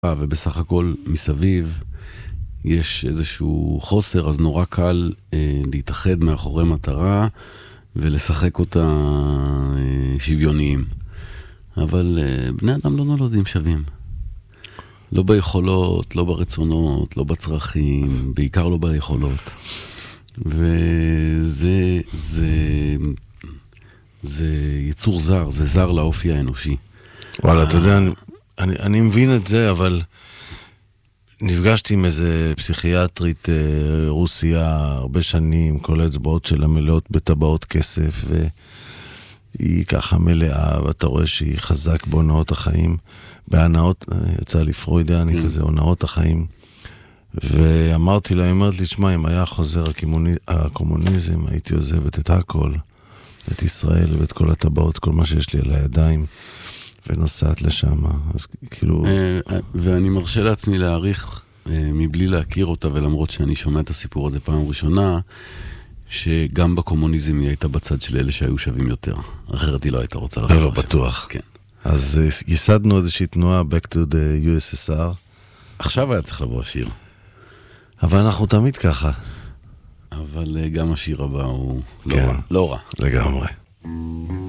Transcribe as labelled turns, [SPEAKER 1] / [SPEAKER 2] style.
[SPEAKER 1] ובסך הכל מסביב יש איזשהו חוסר, אז נורא קל להתאחד מאחורי מטרה ולשחק אותה שוויוניים. אבל בני אדם לא נולדים שווים. לא ביכולות, לא ברצונות, לא בצרכים, בעיקר לא ביכולות. זה יצור זר, זה זר לאופי האנושי.
[SPEAKER 2] וואלה, אתה יודע, אני מבין את זה, אבל נפגשתי עם איזה פסיכיאטרית רוסיה הרבה שנים, כל האצבעות שלה מלאות בטבעות כסף, והיא ככה מלאה, ואתה רואה שהיא חזק בהונאות החיים, בהנאות, יצא לי פרוידיאני כזה, הונאות החיים, ואמרתי לה, היא אמרת לי, תשמע, אם היה חוזר הקומוניזם, הייתי עוזבת את הכל, את ישראל ואת כל הטבעות, כל מה שיש לי על הידיים, ונוסעת לשם, אז כאילו...
[SPEAKER 1] ואני מרשה לעצמי להעריך, מבלי להכיר אותה, ולמרות שאני שומע את הסיפור הזה פעם ראשונה, שגם בקומוניזם היא הייתה בצד של אלה שהיו שווים יותר. אחרת היא לא הייתה רוצה לחזור.
[SPEAKER 2] לא, בטוח.
[SPEAKER 1] כן.
[SPEAKER 2] אז ייסדנו איזושהי תנועה Back to the USSR.
[SPEAKER 1] עכשיו היה צריך לבוא השיר.
[SPEAKER 2] אבל אנחנו תמיד ככה.
[SPEAKER 1] אבל גם השיר הבא הוא
[SPEAKER 2] כן,
[SPEAKER 1] לא רע.
[SPEAKER 2] לגמרי.